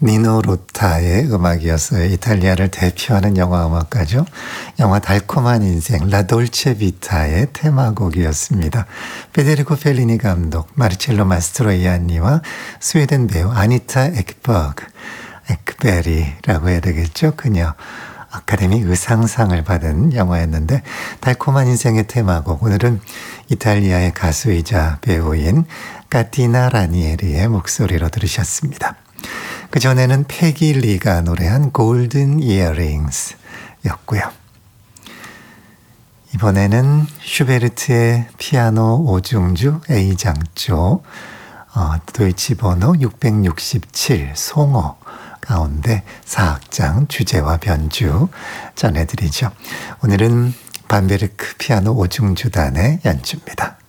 니노 로타의 음악이었어요. 이탈리아를 대표하는 영화 음악가죠. 영화 달콤한 인생 라돌체 비타의 테마곡이었습니다. 페데리코 펠리니 감독, 마르첼로 마스트로이안니와 스웨덴 배우 아니타 에크베리라고 해야 되겠죠. 그녀 아카데미 의상상을 받은 영화였는데 달콤한 인생의 테마곡, 오늘은 이탈리아의 가수이자 배우인 카티나 라니에리의 목소리로 들으셨습니다. 그전에는 패기 리가 노래한 골든 이어링스 였고요. 이번에는 슈베르트의 피아노 5중주 A장조 도이치 번호 667 송어 가운데 4악장 주제와 변주 전해드리죠. 오늘은 반베르크 피아노 5중주단의 연주입니다.